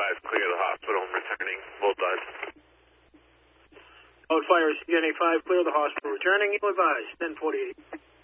clear the hospital. I'm returning. Hold on. Code Fire, CNA 5, clear the hospital. Returning, you advise, 1048.